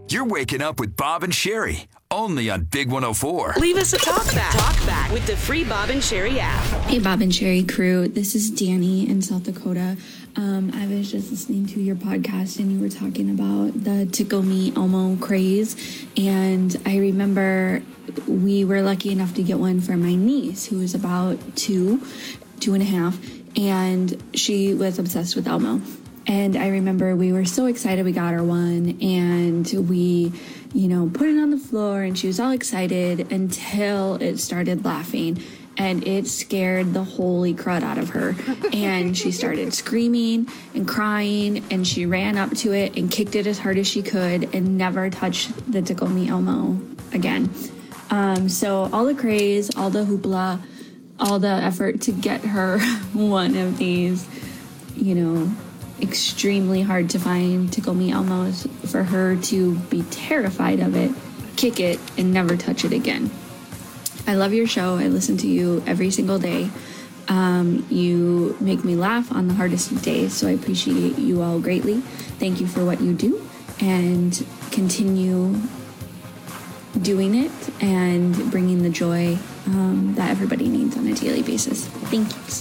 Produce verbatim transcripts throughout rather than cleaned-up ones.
You're waking up with Bob and Sherry, only on Big one oh four. Leave us a talk back. Talk back with the free Bob and Sherry app. Hey, Bob and Sherry crew. This is Danny in South Dakota. Um, I was just listening to your podcast and you were talking about the Tickle Me Elmo craze. And I remember we were lucky enough to get one for my niece, who was about two, two and a half. And she was obsessed with Elmo. And I remember we were so excited we got her one, and we, you know, put it on the floor, and she was all excited until it started laughing, and it scared the holy crud out of her. And she started screaming and crying, and she ran up to it and kicked it as hard as she could and never touched the Tickle Me Elmo again. Um, so all the craze, all the hoopla, all the effort to get her one of these, you know, extremely hard to find Tickle Me Elmos, for her to be terrified of it, kick it, and never touch it again. I love your show. I listen to you every single day. Um, you make me laugh on the hardest of days, so I appreciate you all greatly. Thank you for what you do, and continue doing it and bringing the joy um, that everybody needs on a daily basis. Thank you.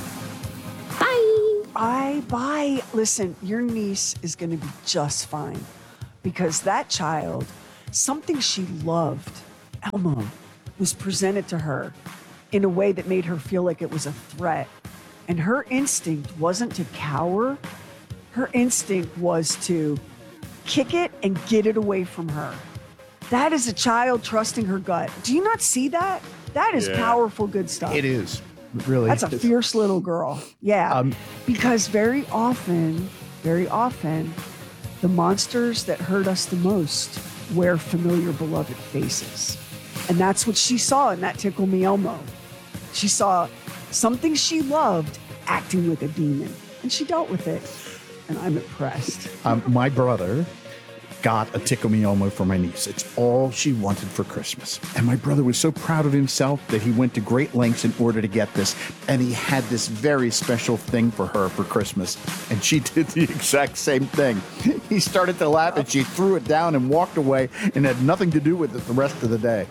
Bye, bye. Listen, your niece is going to be just fine, because that child, something she loved, Elmo, was presented to her in a way that made her feel like it was a threat. And her instinct wasn't to cower. Her instinct was to kick it and get it away from her. That is a child trusting her gut. Do you not see that? That is yeah. powerful, good stuff. It is. Really? That's a fierce little girl. Yeah. Um, because very often, very often, the monsters that hurt us the most wear familiar, beloved faces. And that's what she saw in that Tickle Me Elmo. She saw something she loved acting with a demon, and she dealt with it. And I'm impressed. Um, my brother got a Tickle Me Elmo for my niece. It's all she wanted for Christmas. And my brother was so proud of himself that he went to great lengths in order to get this. And he had this very special thing for her for Christmas. And she did the exact same thing. He started to laugh and she threw it down and walked away and had nothing to do with it the rest of the day.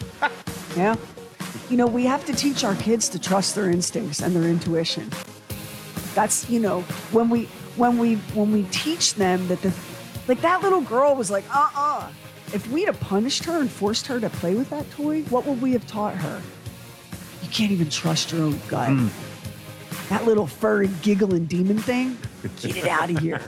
Yeah. You know, we have to teach our kids to trust their instincts and their intuition. That's, you know, when we when we when we teach them that the Like, that little girl was like, uh-uh. If we'd have punished her and forced her to play with that toy, what would we have taught her? You can't even trust your own gut. Mm. That little furry giggling demon thing, get it out of here.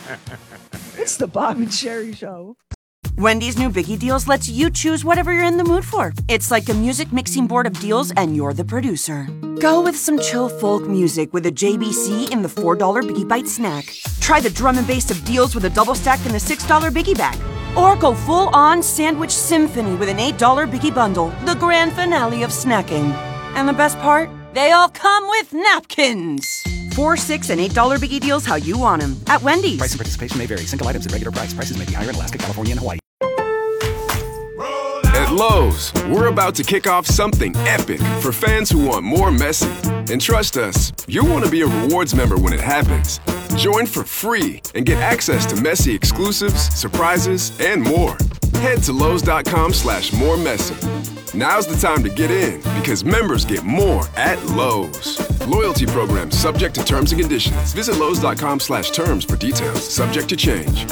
It's the Bob and Sherry Show. Wendy's new Biggie Deals lets you choose whatever you're in the mood for. It's like a music mixing board of deals, and you're the producer. Go with some chill folk music with a J B C in the four dollar Biggie Bite snack. Try the drum and bass of deals with a double stack in the six dollar Biggie Bag. Or go full-on sandwich symphony with an eight dollar Biggie Bundle, the grand finale of snacking. And the best part? They all come with napkins. Four, six, and eight dollar Biggie Deals how you want them at Wendy's. Price and participation may vary. Single items at regular price. Prices may be higher in Alaska, California, and Hawaii. At Lowe's, we're about to kick off something epic for fans who want more Messi. And trust us, you'll want to be a rewards member when it happens. Join for free and get access to Messi exclusives, surprises, and more. Head to Lowe's.com slash more Messi. Now's the time to get in, because members get more at Lowe's. Loyalty program subject to terms and conditions. Visit Lowe's.com slash terms for details. Subject to change.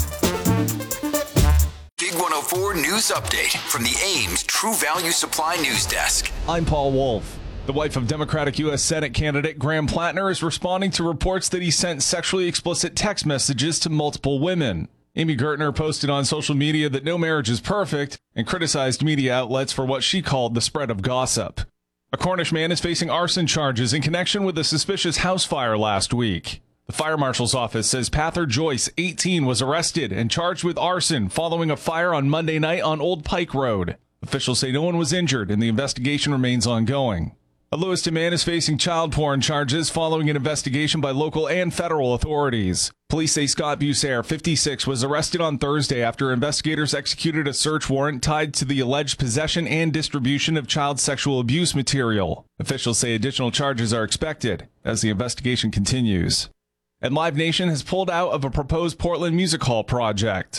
Big one oh four News Update from the Ames True Value Supply News Desk. I'm Paul Wolf. The wife of Democratic U S Senate candidate Graham Plattner is responding to reports that he sent sexually explicit text messages to multiple women. Amy Gertner posted on social media that no marriage is perfect and criticized media outlets for what she called the spread of gossip. A Cornish man is facing arson charges in connection with a suspicious house fire last week. The fire marshal's office says Pather Joyce, eighteen, was arrested and charged with arson following a fire on Monday night on Old Pike Road. Officials say no one was injured and the investigation remains ongoing. A Lewiston man is facing child porn charges following an investigation by local and federal authorities. Police say Scott Busair, fifty-six, was arrested on Thursday after investigators executed a search warrant tied to the alleged possession and distribution of child sexual abuse material. Officials say additional charges are expected as the investigation continues. And Live Nation has pulled out of a proposed Portland Music Hall project.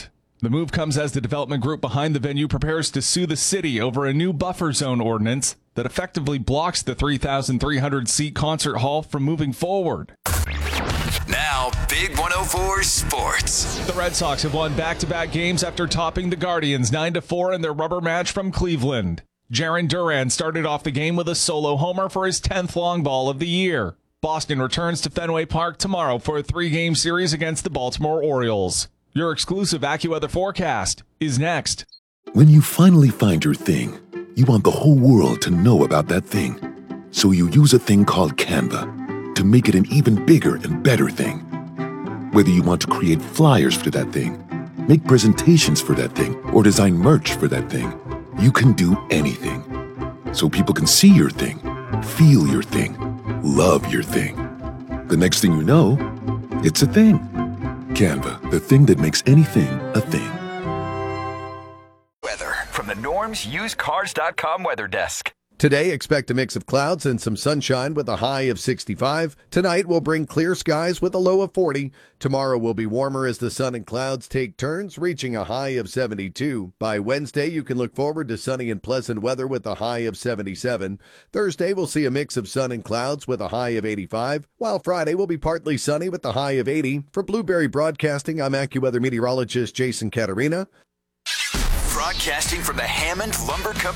The move comes as the development group behind the venue prepares to sue the city over a new buffer zone ordinance that effectively blocks the three thousand three hundred seat concert hall from moving forward. Now, Big one oh four Sports. The Red Sox have won back-to-back games after topping the Guardians nine to four in their rubber match from Cleveland. Jarren Duran started off the game with a solo homer for his tenth long ball of the year. Boston returns to Fenway Park tomorrow for a three-game series against the Baltimore Orioles. Your exclusive AccuWeather forecast is next. When you finally find your thing, you want the whole world to know about that thing. So you use a thing called Canva to make it an even bigger and better thing. Whether you want to create flyers for that thing, make presentations for that thing, or design merch for that thing, you can do anything. So people can see your thing, feel your thing, love your thing. The next thing you know, it's a thing. Canva, the thing that makes anything a thing. Weather from the Norms Used Cars dot com weather desk. Today, expect a mix of clouds and some sunshine with a high of sixty-five. Tonight will bring clear skies with a low of forty. Tomorrow will be warmer as the sun and clouds take turns, reaching a high of seventy-two. By Wednesday, you can look forward to sunny and pleasant weather with a high of seventy-seven. Thursday, we'll see a mix of sun and clouds with a high of eighty-five, while Friday will be partly sunny with a high of eighty. For Blueberry Broadcasting, I'm AccuWeather meteorologist Jason Caterina. Broadcasting from the Hammond Lumber Company